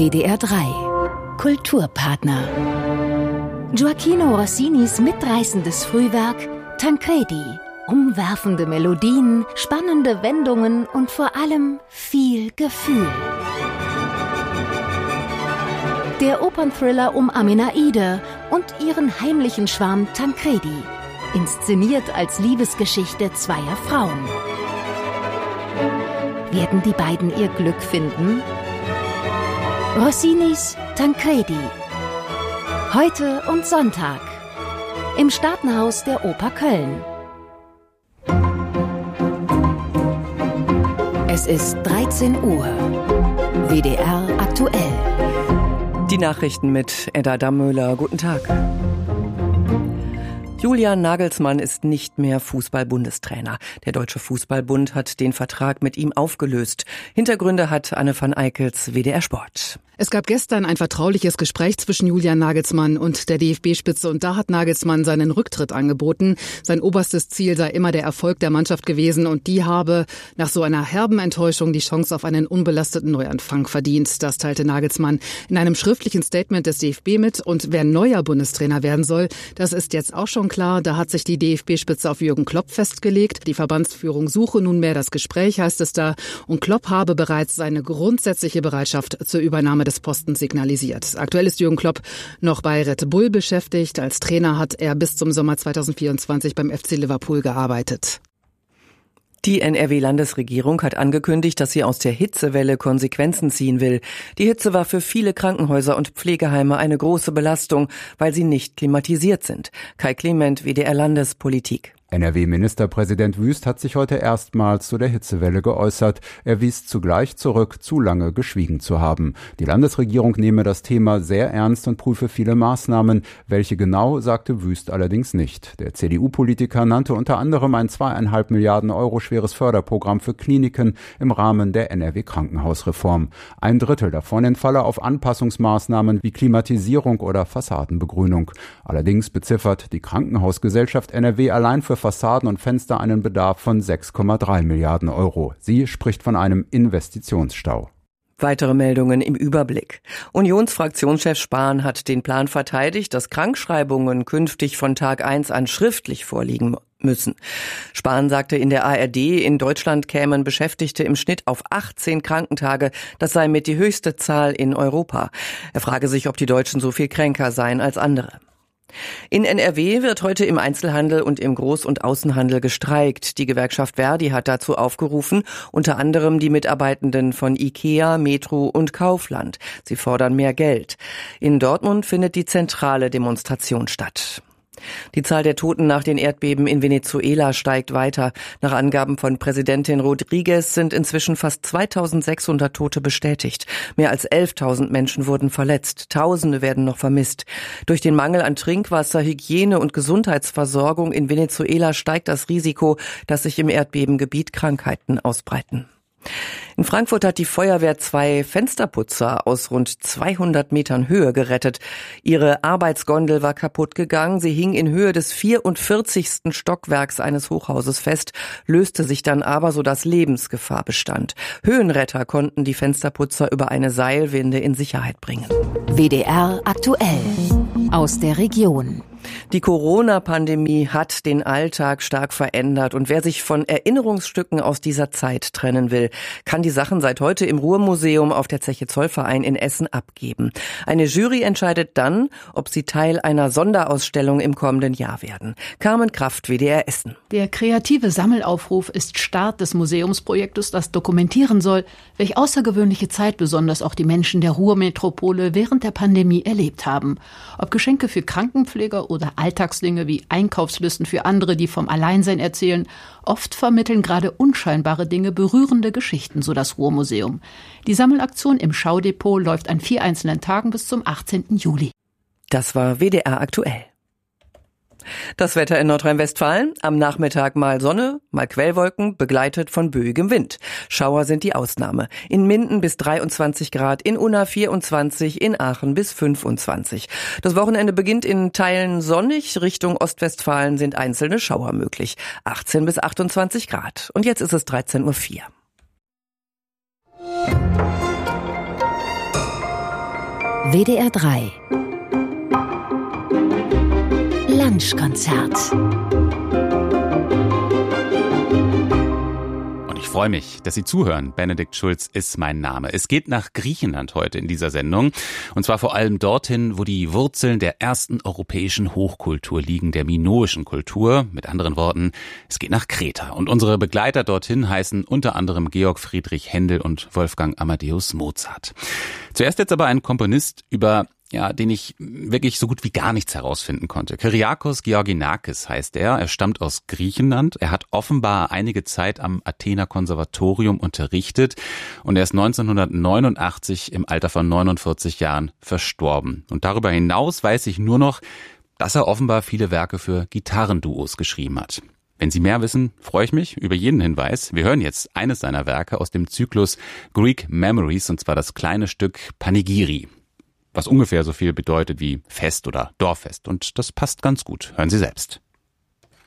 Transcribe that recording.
WDR 3 Kulturpartner. Gioachino Rossinis mitreißendes Frühwerk Tancredi. Umwerfende Melodien, spannende Wendungen und vor allem viel Gefühl. Der Opernthriller um Aminaide und ihren heimlichen Schwarm Tancredi. Inszeniert als Liebesgeschichte zweier Frauen. Werden die beiden ihr Glück finden? Rossinis Tancredi. Heute und Sonntag. Im Staatenhaus der Oper Köln. Es ist 13 Uhr. WDR aktuell. Die Nachrichten mit Edda Dammöhler. Guten Tag. Julian Nagelsmann ist nicht mehr Fußball-Bundestrainer. Der Deutsche Fußballbund hat den Vertrag mit ihm aufgelöst. Hintergründe hat Anne van Eickels, WDR Sport. Es gab gestern ein vertrauliches Gespräch zwischen Julian Nagelsmann und der DFB-Spitze und da hat Nagelsmann seinen Rücktritt angeboten. Sein oberstes Ziel sei immer der Erfolg der Mannschaft gewesen und die habe nach so einer herben Enttäuschung die Chance auf einen unbelasteten Neuanfang verdient. Das teilte Nagelsmann in einem schriftlichen Statement des DFB mit und wer neuer Bundestrainer werden soll, das ist jetzt auch schon klar. Da hat sich die DFB-Spitze auf Jürgen Klopp festgelegt. Die Verbandsführung suche nunmehr das Gespräch, heißt es da, und Klopp habe bereits seine grundsätzliche Bereitschaft zur Übernahme des Postens signalisiert. Aktuell ist Jürgen Klopp noch bei Red Bull beschäftigt. Als Trainer hat er bis zum Sommer 2024 beim FC Liverpool gearbeitet. Die NRW-Landesregierung hat angekündigt, dass sie aus der Hitzewelle Konsequenzen ziehen will. Die Hitze war für viele Krankenhäuser und Pflegeheime eine große Belastung, weil sie nicht klimatisiert sind. Kai Clement, WDR Landespolitik. NRW-Ministerpräsident Wüst hat sich heute erstmals zu der Hitzewelle geäußert. Er wies zugleich zurück, zu lange geschwiegen zu haben. Die Landesregierung nehme das Thema sehr ernst und prüfe viele Maßnahmen. Welche genau, sagte Wüst allerdings nicht. Der CDU-Politiker nannte unter anderem ein 2,5 Milliarden Euro schweres Förderprogramm für Kliniken im Rahmen der NRW-Krankenhausreform. 1/3 davon entfalle auf Anpassungsmaßnahmen wie Klimatisierung oder Fassadenbegrünung. Allerdings beziffert die Krankenhausgesellschaft NRW allein für Fassaden und Fenster einen Bedarf von 6,3 Milliarden Euro. Sie spricht von einem Investitionsstau. Weitere Meldungen im Überblick. Unionsfraktionschef Spahn hat den Plan verteidigt, dass Krankschreibungen künftig von Tag 1 an schriftlich vorliegen müssen. Spahn sagte in der ARD, in Deutschland kämen Beschäftigte im Schnitt auf 18 Krankentage. Das sei mit die höchste Zahl in Europa. Er frage sich, ob die Deutschen so viel kränker seien als andere. In NRW wird heute im Einzelhandel und im Groß- und Außenhandel gestreikt. Die Gewerkschaft Verdi hat dazu aufgerufen, unter anderem die Mitarbeitenden von IKEA, Metro und Kaufland. Sie fordern mehr Geld. In Dortmund findet die zentrale Demonstration statt. Die Zahl der Toten nach den Erdbeben in Venezuela steigt weiter. Nach Angaben von Präsidentin Rodriguez sind inzwischen fast 2600 Tote bestätigt. Mehr als 11.000 Menschen wurden verletzt. Tausende werden noch vermisst. Durch den Mangel an Trinkwasser, Hygiene und Gesundheitsversorgung in Venezuela steigt das Risiko, dass sich im Erdbebengebiet Krankheiten ausbreiten. In Frankfurt hat die Feuerwehr 2 Fensterputzer aus rund 200 Metern Höhe gerettet. Ihre Arbeitsgondel war kaputt gegangen. Sie hing in Höhe des 44. Stockwerks eines Hochhauses fest, löste sich dann aber, sodass Lebensgefahr bestand. Höhenretter konnten die Fensterputzer über eine Seilwinde in Sicherheit bringen. WDR aktuell. Aus der Region. Die Corona-Pandemie hat den Alltag stark verändert und wer sich von Erinnerungsstücken aus dieser Zeit trennen will, kann die Sachen seit heute im Ruhrmuseum auf der Zeche Zollverein in Essen abgeben. Eine Jury entscheidet dann, ob sie Teil einer Sonderausstellung im kommenden Jahr werden. Carmen Kraft, WDR Essen. Der kreative Sammelaufruf ist Start des Museumsprojektes, das dokumentieren soll, welch außergewöhnliche Zeit besonders auch die Menschen der Ruhrmetropole während der Pandemie erlebt haben. Ob Geschenke für Krankenpfleger oder Alltagsdinge wie Einkaufslisten für andere, die vom Alleinsein erzählen. Oft vermitteln gerade unscheinbare Dinge berührende Geschichten, so das Ruhrmuseum. Die Sammelaktion im Schaudepot läuft an 4 einzelnen Tagen bis zum 18. Juli. Das war WDR aktuell. Das Wetter in Nordrhein-Westfalen. Am Nachmittag mal Sonne, mal Quellwolken, begleitet von böigem Wind. Schauer sind die Ausnahme. In Minden bis 23 Grad, in Unna 24, in Aachen bis 25. Das Wochenende beginnt in Teilen sonnig. Richtung Ostwestfalen sind einzelne Schauer möglich. 18 bis 28 Grad. Und jetzt ist es 13:04 Uhr. WDR 3 Lunchkonzert. Ich freue mich, dass Sie zuhören. Benedikt Schulz ist mein Name. Es geht nach Griechenland heute in dieser Sendung. Und zwar vor allem dorthin, wo die Wurzeln der ersten europäischen Hochkultur liegen, der minoischen Kultur. Mit anderen Worten, es geht nach Kreta. Und unsere Begleiter dorthin heißen unter anderem Georg Friedrich Händel und Wolfgang Amadeus Mozart. Zuerst jetzt aber ein Komponist, über den ich wirklich so gut wie gar nichts herausfinden konnte. Kyriakos Georginakis heißt er. Er stammt aus Griechenland. Er hat offenbar einige Zeit am Athener Konservatorium unterrichtet und er ist 1989 im Alter von 49 Jahren verstorben. Und darüber hinaus weiß ich nur noch, dass er offenbar viele Werke für Gitarrenduos geschrieben hat. Wenn Sie mehr wissen, freue ich mich über jeden Hinweis. Wir hören jetzt eines seiner Werke aus dem Zyklus Greek Memories, und zwar das kleine Stück Panegyri, was ungefähr so viel bedeutet wie Fest oder Dorffest. Und das passt ganz gut. Hören Sie selbst.